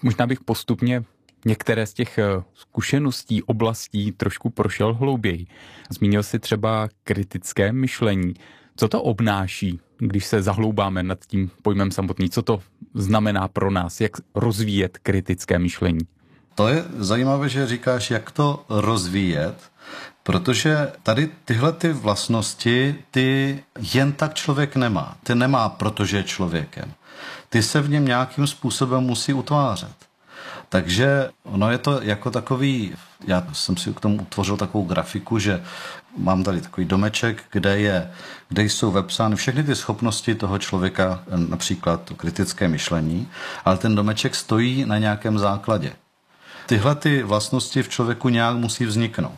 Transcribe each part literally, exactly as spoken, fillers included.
Možná bych postupně některé z těch zkušeností, oblastí trošku prošel hlouběji. Zmínil si třeba kritické myšlení. Co to obnáší, když se zahloubáme nad tím pojmem samotný? Co to znamená pro nás? Jak rozvíjet kritické myšlení? To je zajímavé, že říkáš, jak to rozvíjet, protože tady tyhle ty vlastnosti, ty jen tak člověk nemá. Ty nemá, protože je člověkem. Ty se v něm nějakým způsobem musí utvářet. Takže ono je to jako takový, já jsem si k tomu utvořil takovou grafiku, že mám tady takový domeček, kde, je, kde jsou vepsány všechny ty schopnosti toho člověka, například to kritické myšlení, ale ten domeček stojí na nějakém základě. Tyhle ty vlastnosti v člověku nějak musí vzniknout.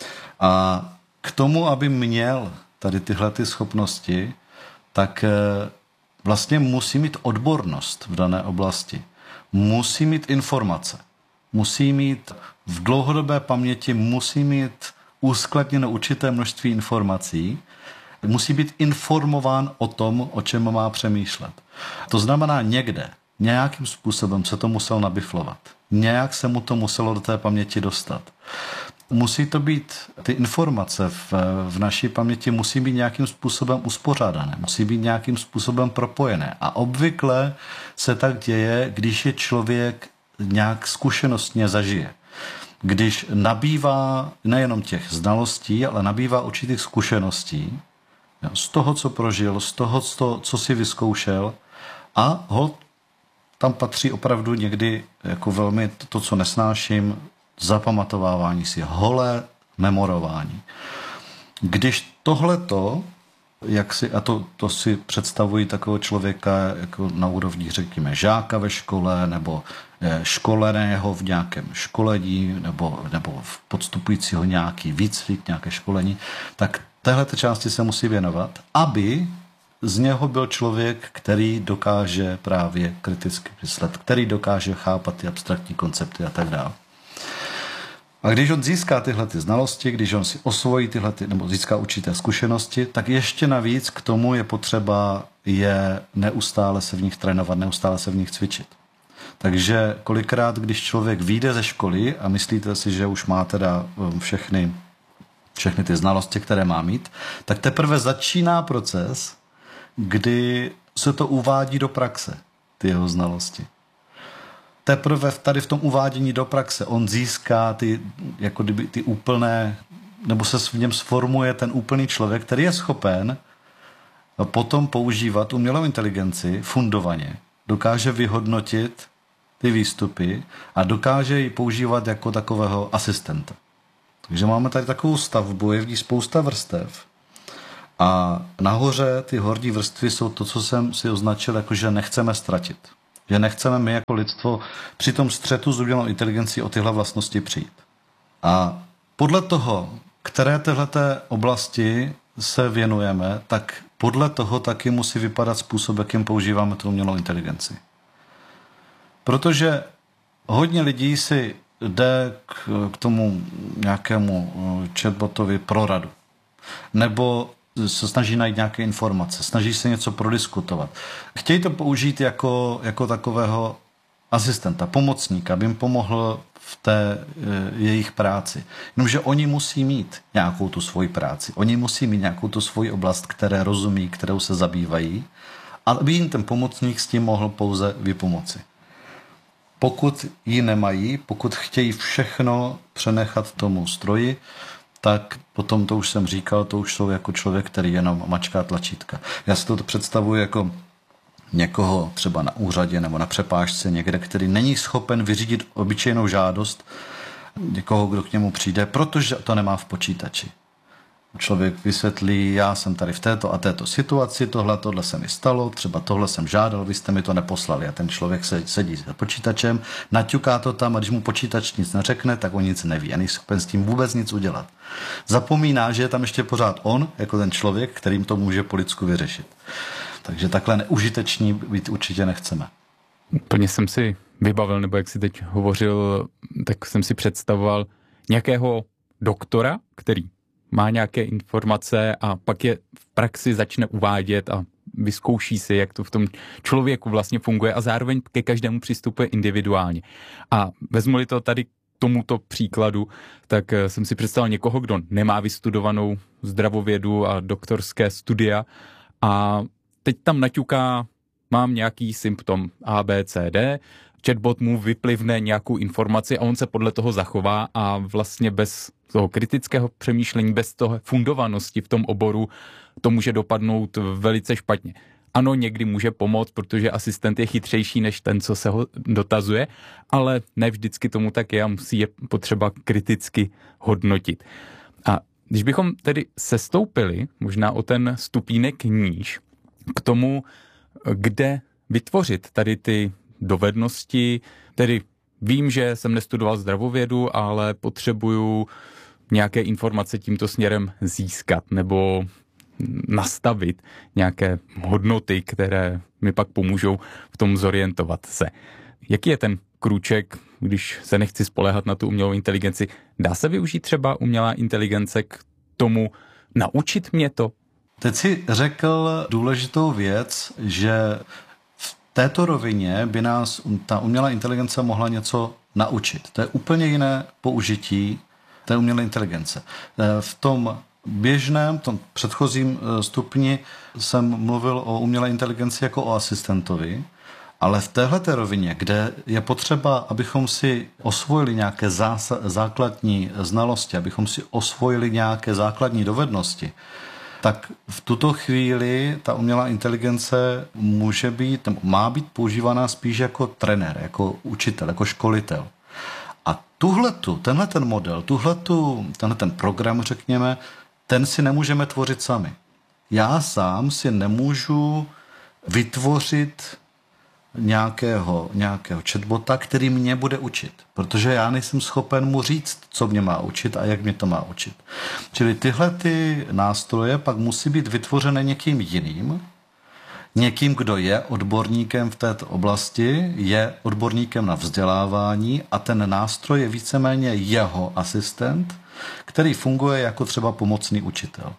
A k tomu, aby měl tady tyhle ty schopnosti, tak vlastně musí mít odbornost v dané oblasti. Musí mít informace. Musí mít v dlouhodobé paměti, musí mít uskladněno určité množství informací. Musí být informován o tom, o čem má přemýšlet. To znamená někde, nějakým způsobem se to musel nabiflovat. Nějak se mu to muselo do té paměti dostat. Musí to být, ty informace v, v naší paměti musí být nějakým způsobem uspořádané, musí být nějakým způsobem propojené. A obvykle se tak děje, když je člověk nějak zkušenostně zažije. Když nabývá nejenom těch znalostí, ale nabývá určitých zkušeností z toho, co prožil, z toho, co, co si vyzkoušel a ho tam patří opravdu někdy jako velmi to, co nesnáším, zapamatovávání si, holé memorování. Když tohleto, jak si, a to, to si představují takového člověka jako na úrovni, řekněme, žáka ve škole, nebo školeného v nějakém školení, nebo, nebo podstupujícího nějaký výcvik, nějaké školení, tak téhleté části se musí věnovat, aby z něho byl člověk, který dokáže právě kriticky myslet, který dokáže chápat ty abstraktní koncepty a tak dále. A když on získá tyhle ty znalosti, když on si osvojí tyhle ty, nebo získá určité zkušenosti, tak ještě navíc k tomu je potřeba je neustále se v nich trénovat, neustále se v nich cvičit. Takže kolikrát, když člověk vyjde ze školy a myslíte si, že už má teda všechny, všechny ty znalosti, které má mít, tak teprve začíná proces, kdy se to uvádí do praxe, ty jeho znalosti. Teprve tady v tom uvádění do praxe on získá ty, jako kdyby ty úplné, nebo se v něm sformuje ten úplný člověk, který je schopen potom používat umělou inteligenci fundovaně. Dokáže vyhodnotit ty výstupy a dokáže ji používat jako takového asistenta. Takže máme tady takovou stavbu, je v ní spousta vrstev. A nahoře ty horní vrstvy jsou to, co jsem si označil, jako že nechceme ztratit. Že nechceme my jako lidstvo při tom střetu s umělou inteligencí o tyhle vlastnosti přijít. A podle toho, které téhleté oblasti se věnujeme, tak podle toho taky musí vypadat způsob, jakým používáme tu umělou inteligenci. Protože hodně lidí si jde k, k tomu nějakému chatbotovi pro radu. Nebo se snaží najít nějaké informace, snaží se něco prodiskutovat. Chtějí to použít jako, jako takového asistenta, pomocníka, aby jim pomohl v té e, jejich práci. Jenomže oni musí mít nějakou tu svoji práci, oni musí mít nějakou tu svoji oblast, které rozumí, kterou se zabývají, aby jim ten pomocník s tím mohl pouze vypomoci. Pokud ji nemají, pokud chtějí všechno přenechat tomu stroji, tak potom, to už jsem říkal, to už jsou jako člověk, který jenom mačká tlačítka. Já si to představuji jako někoho třeba na úřadě nebo na přepážce někde, který není schopen vyřídit obyčejnou žádost někoho, kdo k němu přijde, protože to nemá v počítači. Člověk vysvětlí, já jsem tady v této a této situaci, tohle, tohle se mi stalo, třeba tohle jsem žádal, vy jste mi to neposlali. A ten člověk se, sedí za počítačem, naťuká to tam a když mu počítač nic neřekne, tak on nic neví a není schopen s tím vůbec nic udělat. Zapomíná, že je tam ještě pořád on, jako ten člověk, kterým to může po lidsku vyřešit. Takže takhle neužiteční být určitě nechceme. Plně jsem si vybavil, nebo jak si teď hovořil, tak jsem si představoval nějakého doktora, který má nějaké informace a pak je v praxi začne uvádět a vyzkouší si, jak to v tom člověku vlastně funguje a zároveň ke každému přistupuje individuálně. A vezmu-li to tady tomuto příkladu, tak jsem si představil někoho, kdo nemá vystudovanou zdravovědu a doktorské studia a teď tam naťuká, mám nějaký symptom A, B, C, D, chatbot mu vyplivne nějakou informaci a on se podle toho zachová a vlastně bez toho kritického přemýšlení, bez toho fundovanosti v tom oboru to může dopadnout velice špatně. Ano, někdy může pomoct, protože asistent je chytřejší než ten, co se ho dotazuje, ale ne vždycky tomu tak je a musí je potřeba kriticky hodnotit. A když bychom tedy sestoupili možná o ten stupínek níž k tomu, kde vytvořit tady ty dovednosti, tedy vím, že jsem nestudoval zdravovědu, ale potřebuju nějaké informace tímto směrem získat nebo nastavit nějaké hodnoty, které mi pak pomůžou v tom zorientovat se. Jaký je ten krůček, když se nechci spoléhat na tu umělou inteligenci? Dá se využít třeba umělá inteligence k tomu naučit mě to? Teď si řekl důležitou věc, že v této rovině by nás ta umělá inteligence mohla něco naučit. To je úplně jiné použití té umělé inteligence. V tom běžném, tom předchozím stupni jsem mluvil o umělé inteligenci jako o asistentovi, ale v téhleté rovině, kde je potřeba, abychom si osvojili nějaké zás- základní znalosti, abychom si osvojili nějaké základní dovednosti, tak v tuto chvíli ta umělá inteligence může být, má být používaná spíš jako trenér, jako učitel, jako školitel. A tuhletu, tenhle ten model, tuhletu, tenhle ten program, řekněme, ten si nemůžeme tvořit sami. Já sám si nemůžu vytvořit nějakého, nějakého chatbota, který mě bude učit, protože já nejsem schopen mu říct, co mě má učit a jak mě to má učit. Čili tyhle ty nástroje pak musí být vytvořené někým jiným, někým, kdo je odborníkem v této oblasti, je odborníkem na vzdělávání a ten nástroj je víceméně jeho asistent, který funguje jako třeba pomocný učitel.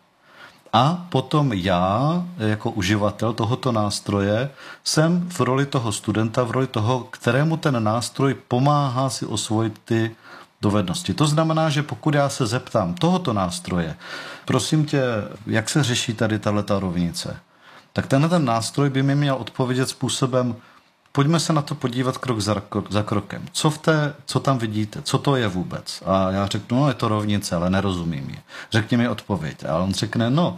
A potom já, jako uživatel tohoto nástroje, jsem v roli toho studenta, v roli toho, kterému ten nástroj pomáhá si osvojit ty dovednosti. To znamená, že pokud já se zeptám tohoto nástroje, prosím tě, jak se řeší tady tato rovnice, tak tenhle ten nástroj by mi měl odpovědět způsobem, pojďme se na to podívat krok za, krok za krokem. Co, v té, co tam vidíte? Co to je vůbec? A já řeknu, no je to rovnice, ale nerozumím ji. Řekni mi odpověď. A on řekne, no,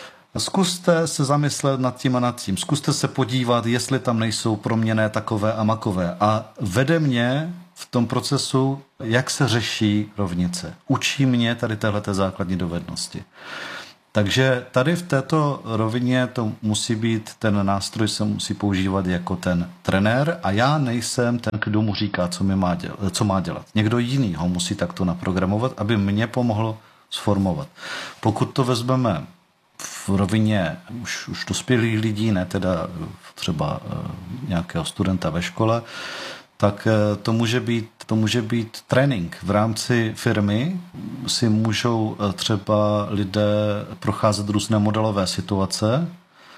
zkuste se zamyslet nad tím a nad tím. Zkuste se podívat, jestli tam nejsou proměnné takové a makové. A vede mě v tom procesu, jak se řeší rovnice. Učí mě tady téhleté základní dovednosti. Takže tady v této rovině to musí být, ten nástroj se musí používat jako ten trenér a já nejsem ten, kdo mu říká, co, mi má, dělat, co má dělat. Někdo jiný ho musí takto naprogramovat, aby mě pomohlo sformovat. Pokud to vezmeme v rovině už, už dospělých lidí, ne teda třeba nějakého studenta ve škole, tak to může být, to může být trénink. V rámci firmy si můžou třeba lidé procházet různé modelové situace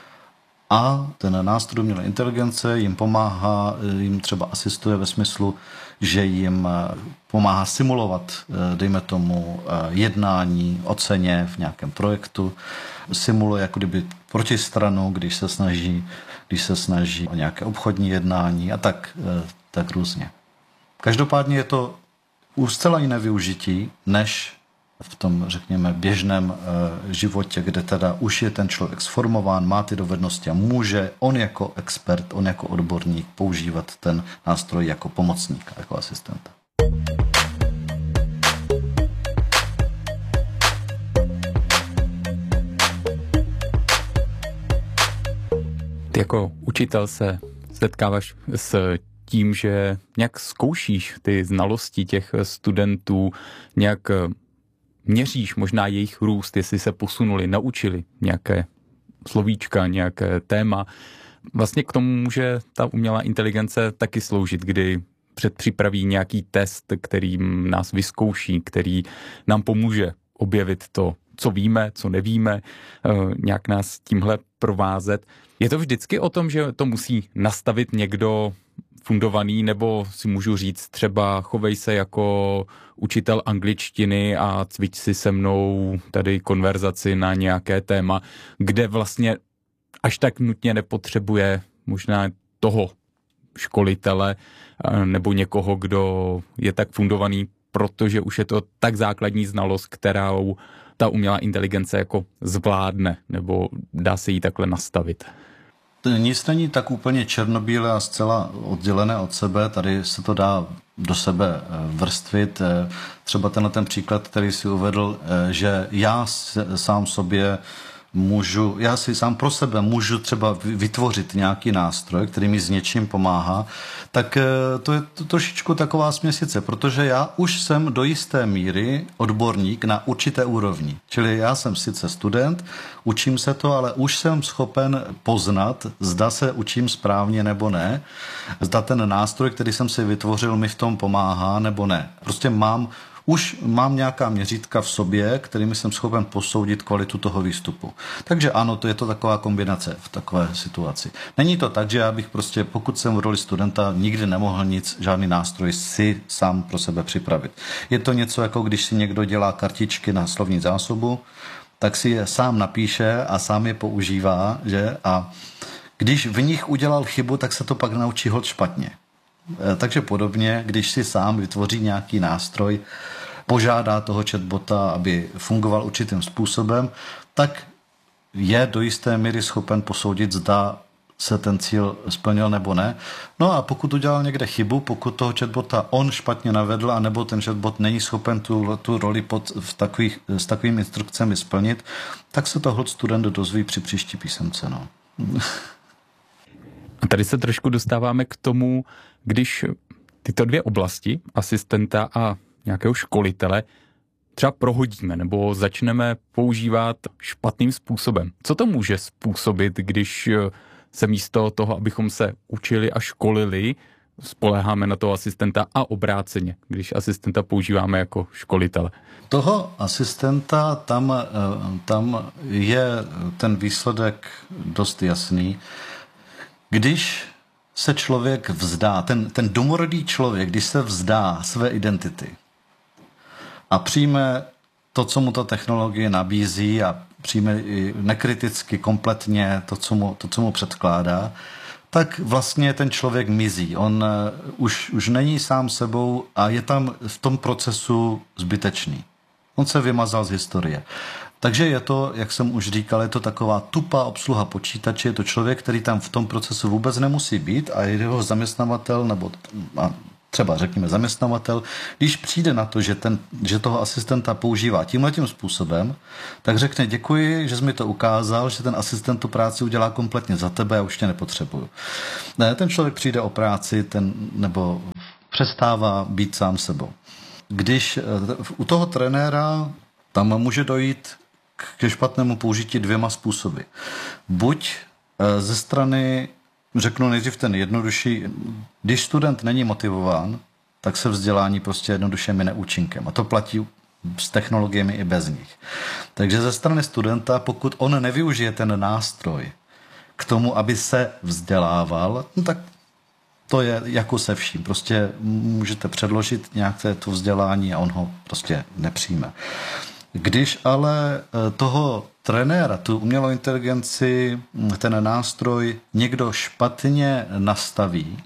a ten nástroj umělé inteligence jim pomáhá, jim třeba asistuje ve smyslu, že jim pomáhá simulovat, dejme tomu, jednání o ceně v nějakém projektu, simuluje jako kdyby protistranu, když se snaží, když se snaží o nějaké obchodní jednání a tak tak různě. Každopádně je to už zcela jiné využití, než v tom, řekněme, běžném e, životě, kde teda už je ten člověk sformován, má ty dovednosti a může on jako expert, on jako odborník používat ten nástroj jako pomocníka, jako asistenta. Ty jako učitel se setkáváš s tím, že nějak zkoušíš ty znalosti těch studentů, nějak měříš možná jejich růst, jestli se posunuli, naučili nějaké slovíčka, nějaké téma. Vlastně k tomu může ta umělá inteligence taky sloužit, kdy předpřipraví nějaký test, který nás vyzkouší, který nám pomůže objevit to co víme, co nevíme, nějak nás tímhle provázet. Je to vždycky o tom, že to musí nastavit někdo fundovaný, nebo si můžu říct třeba chovej se jako učitel angličtiny a cvič si se mnou tady konverzaci na nějaké téma, kde vlastně až tak nutně nepotřebuje možná toho školitele nebo někoho, kdo je tak fundovaný, protože už je to tak základní znalost, kterou ta umělá inteligence jako zvládne, nebo dá se jí takhle nastavit. Nic není tak úplně černobílé a zcela oddělené od sebe, tady se to dá do sebe vrstvit. Třeba tenhle ten příklad, který si uvedl, že já sám sobě můžu, já si sám pro sebe můžu třeba vytvořit nějaký nástroj, který mi s něčím pomáhá, tak to je trošičku taková směsice, protože já už jsem do jisté míry odborník na určité úrovni. Čili já jsem sice student, učím se to, ale už jsem schopen poznat, zda se učím správně nebo ne, zda ten nástroj, který jsem si vytvořil, mi v tom pomáhá nebo ne. Prostě mám Už mám nějaká měřítka v sobě, kterými jsem schopen posoudit kvalitu toho výstupu. Takže ano, to je to taková kombinace v takové situaci. Není to tak, že já bych prostě, pokud jsem v roli studenta, nikdy nemohl nic, žádný nástroj si sám pro sebe připravit. Je to něco, jako když si někdo dělá kartičky na slovní zásobu, tak si je sám napíše a sám je používá, že? A když v nich udělal chybu, tak se to pak naučí hod špatně. Takže podobně, když si sám vytvoří nějaký nástroj, požádá toho chatbota, aby fungoval určitým způsobem, tak je do jisté míry schopen posoudit, zda se ten cíl splnil nebo ne. No a pokud udělal někde chybu, pokud toho chatbota on špatně navedl, anebo ten chatbot není schopen tu, tu roli pod, v takových, s takovými instrukcemi splnit, tak se to hod student dozví při příští písemce. No. A tady se trošku dostáváme k tomu, když tyto dvě oblasti, asistenta a nějakého školitele, třeba prohodíme nebo začneme používat špatným způsobem. Co to může způsobit, když se místo toho, abychom se učili a školili, spoléháme na toho asistenta a obráceně, když asistenta používáme jako školitele? Toho asistenta, tam, tam je ten výsledek dost jasný. Když se člověk vzdá, ten, ten domorodý člověk, když se vzdá své identity a přijme to, co mu ta technologie nabízí a přijme i nekriticky kompletně to, co mu, to, co mu předkládá, tak vlastně ten člověk mizí. On už, už není sám sebou a je tam v tom procesu zbytečný. On se vymazal z historie. Takže je to, jak jsem už říkal, je to taková tupá obsluha počítače, je to člověk, který tam v tom procesu vůbec nemusí být a jeho zaměstnavatel, nebo třeba řekněme zaměstnavatel, když přijde na to, že, ten, že toho asistenta používá tímhletím způsobem, tak řekne děkuji, že jsi mi to ukázal, že ten asistent tu práci udělá kompletně za tebe, já už tě nepotřebuju. Ne, ten člověk přijde o práci, ten, nebo přestává být sám sebou. Když u toho trenéra tam může dojít ke špatnému použití dvěma způsoby. Buď ze strany, řeknu nejdřív ten jednodušší, když student není motivován, tak se vzdělání prostě jednoduše mine účinkem. A to platí s technologiemi i bez nich. Takže ze strany studenta, pokud on nevyužije ten nástroj k tomu, aby se vzdělával, no tak to je jako se vším. Prostě můžete předložit nějaké to vzdělání a on ho prostě nepřijme. Když ale toho trenéra, tu umělou inteligenci, ten nástroj někdo špatně nastaví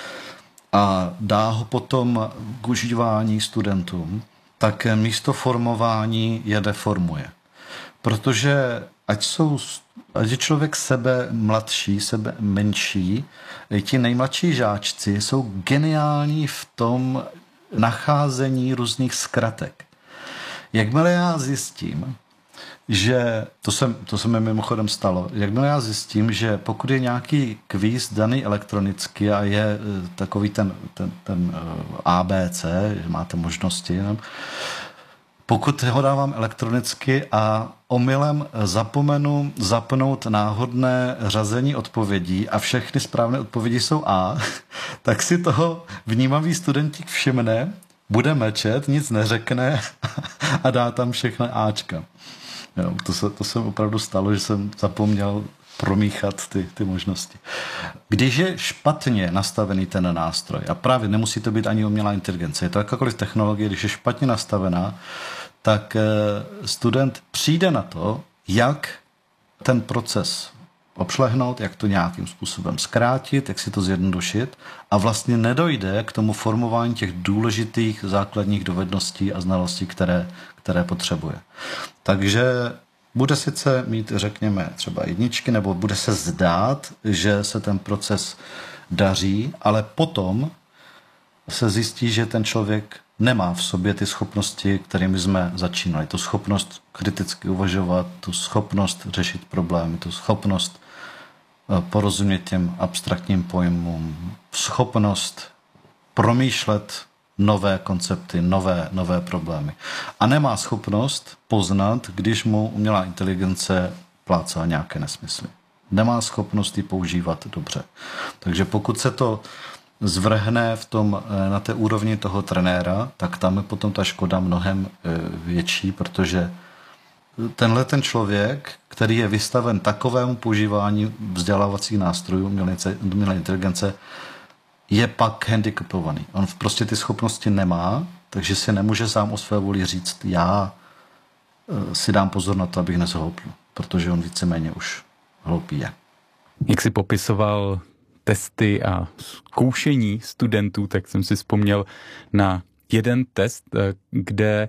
a dá ho potom k užívání studentům, tak místo formování je deformuje. Protože ať jsou, ať je člověk sebe mladší, sebe menší, ti nejmladší žáčci jsou geniální v tom nacházení různých zkratek. Jakmile já zjistím, že, to se, to se mi mimochodem stalo, jakmile já zjistím, že pokud je nějaký kvíz daný elektronicky a je takový ten, ten, ten A B C, že máte možnosti, ne? Pokud ho dávám elektronicky a omylem zapomenu zapnout náhodné řazení odpovědí a všechny správné odpovědi jsou A, tak si toho vnímavý studentík všimne, bude mlčet, nic neřekne a dá tam všechny Ačka. Jo, to, se, to se opravdu stalo, že jsem zapomněl promíchat ty, ty možnosti. Když je špatně nastavený ten nástroj, a právě nemusí to být ani umělá inteligence, je to jakákoliv technologie, když je špatně nastavená, tak student přijde na to, jak ten proces obšlehnout, jak to nějakým způsobem zkrátit, jak si to zjednodušit a vlastně nedojde k tomu formování těch důležitých základních dovedností a znalostí, které, které potřebuje. Takže bude sice mít, řekněme, třeba jedničky, nebo bude se zdát, že se ten proces daří, ale potom se zjistí, že ten člověk nemá v sobě ty schopnosti, kterými jsme začínali. Tu schopnost kriticky uvažovat, tu schopnost řešit problémy, tu schopnost porozumět těm abstraktním pojmům, schopnost promýšlet nové koncepty, nové, nové problémy. A nemá schopnost poznat, když mu umělá inteligence plácá nějaké nesmysly. Nemá schopnost ji používat dobře. Takže pokud se to zvrhne v tom, na té úrovni toho trenéra, tak tam je potom ta škoda mnohem větší, protože tenhle ten člověk, který je vystaven takovému používání vzdělávacích nástrojů umělé inteligence, je pak handicapovaný. On prostě ty schopnosti nemá, takže si nemůže sám o své vůli říct, já si dám pozor na to, abych nezhloupl, protože on víceméně už hloupý je. Jak jsi popisoval testy a zkoušení studentů, tak jsem si vzpomněl na jeden test, kde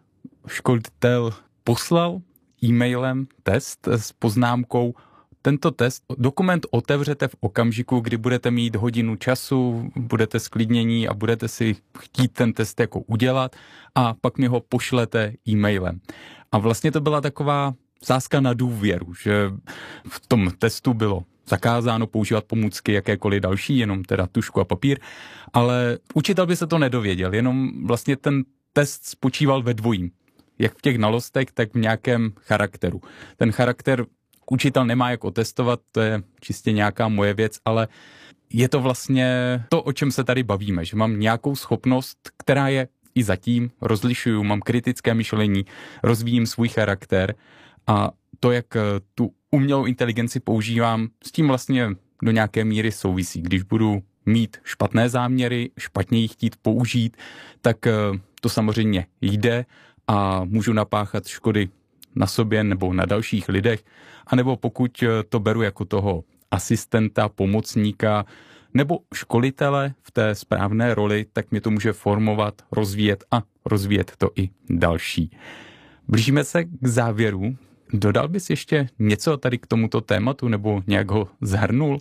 školitel poslal e-mailem test s poznámkou: tento test, dokument otevřete v okamžiku, kdy budete mít hodinu času, budete sklidnění a budete si chtít ten test jako udělat a pak mi ho pošlete e-mailem. A vlastně to byla taková sázka na důvěru, že v tom testu bylo zakázáno používat pomůcky jakékoliv další, jenom teda tužku a papír, ale učitel by se to nedověděl, jenom vlastně ten test spočíval ve dvojím. Jak v těch znalostech, tak v nějakém charakteru. Ten charakter učitel nemá jak otestovat, to je čistě nějaká moje věc, ale je to vlastně to, o čem se tady bavíme, že mám nějakou schopnost, která je i zatím, rozlišuju, mám kritické myšlení, rozvíjím svůj charakter a to, jak tu umělou inteligenci používám, s tím vlastně do nějaké míry souvisí. Když budu mít špatné záměry, špatně ji chtít použít, tak to samozřejmě jde a můžu napáchat škody na sobě nebo na dalších lidech, anebo pokud to beru jako toho asistenta, pomocníka nebo školitele v té správné roli, tak mě to může formovat, rozvíjet a rozvíjet to i další. Blížíme se k závěru. Dodal bys ještě něco tady k tomuto tématu nebo nějak ho zhrnul?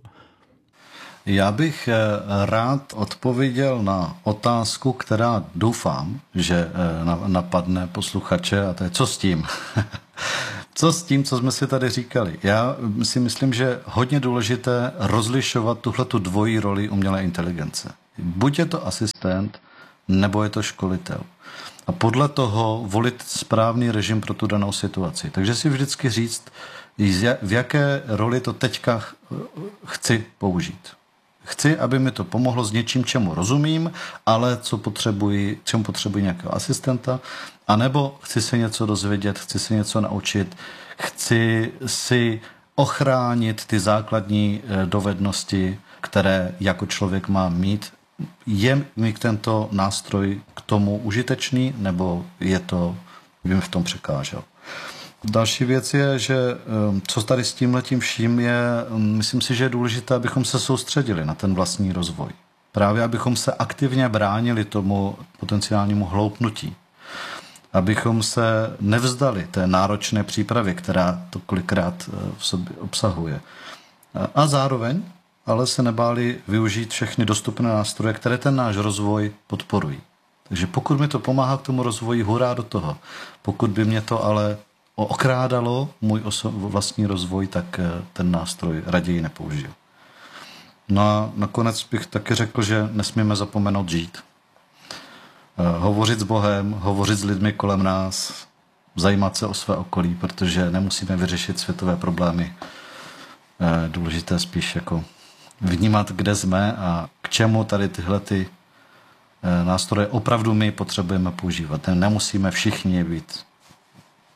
Já bych rád odpověděl na otázku, která doufám, že napadne posluchače, a to je co s tím? Co s tím, co jsme si tady říkali? Já si myslím, že hodně důležité rozlišovat tuhletu dvojí roli umělé inteligence. Buď je to asistent, nebo je to školitel. A podle toho volit správný režim pro tu danou situaci. Takže si vždycky říct, v jaké roli to teďka chci použít. Chci, aby mi to pomohlo s něčím, čemu rozumím, ale co potřebuji, čemu potřebuji nějakého asistenta, anebo chci se něco dozvědět, chci se něco naučit, chci si ochránit ty základní dovednosti, které jako člověk má mít. Je mi tento nástroj k tomu užitečný, nebo je to, by mi v tom překážel. Další věc je, že co tady s tímhletím vším je, myslím si, že je důležité, abychom se soustředili na ten vlastní rozvoj. Právě abychom se aktivně bránili tomu potenciálnímu hloupnutí. Abychom se nevzdali té náročné přípravy, která to kolikrát v sobě obsahuje. A zároveň ale se nebáli využít všechny dostupné nástroje, které ten náš rozvoj podporují. Takže pokud mi to pomáhá k tomu rozvoji, hurá do toho. Pokud by mě to ale okrádalo můj oso- vlastní rozvoj, tak ten nástroj raději nepoužiju. No a nakonec bych taky řekl, že nesmíme zapomenout žít. Hovořit s Bohem, hovořit s lidmi kolem nás, zajímat se o své okolí, protože nemusíme vyřešit světové problémy. Důležité spíš jako vnímat, kde jsme a k čemu tady tyhle ty nástroje opravdu my potřebujeme používat. Nemusíme všichni být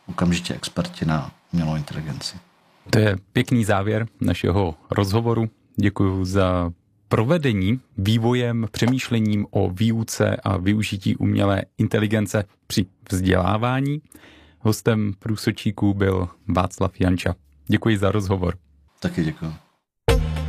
okamžitě experti na umělou inteligenci. To je pěkný závěr našeho rozhovoru. Děkuji za provedení vývojem, přemýšlením o výuce a využití umělé inteligence při vzdělávání. Hostem Průsečíků byl Václav Janča. Děkuji za rozhovor. Taky děkuji.